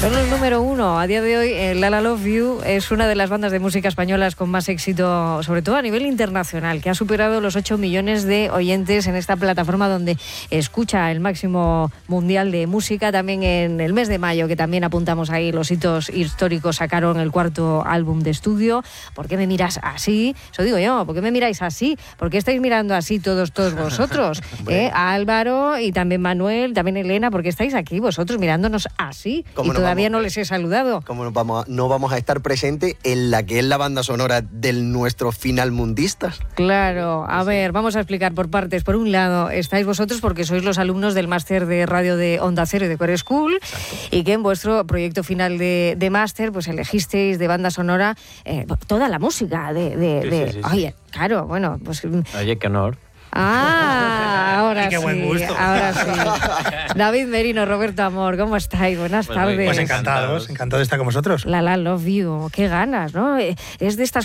Son el número 1 a día de hoy. La La Love You es una de las bandas de música españolas con más éxito, sobre todo a nivel internacional, que ha superado los 8 millones de oyentes en esta plataforma donde escucha el máximo mundial de música. También en el mes de mayo, que también apuntamos ahí los hitos históricos, sacaron el 4º álbum de estudio. ¿Por qué me miras así? Eso digo yo, ¿por qué me miráis así? ¿Por qué estáis mirando así todos vosotros? Álvaro y también Manuel, también Elena, ¿por qué estáis aquí vosotros mirándonos así? Y todavía no les he saludado. ¿Cómo no vamos a estar presentes en la que es la banda sonora de nuestros final mundistas? Claro, a ver, vamos a explicar por partes. Por un lado, estáis vosotros porque sois los alumnos del máster de radio de Onda Cero y de Core School. Exacto. Y que en vuestro proyecto final de máster pues elegisteis de banda sonora toda la música Sí. Oye, claro, bueno, pues... Oye, qué honor. Ahora qué sí, buen gusto. ahora sí. David Merino, Roberto Amor, ¿cómo estáis? Buenas tardes. Pues encantado de estar con vosotros. La Love You, qué ganas, ¿no? Es de estas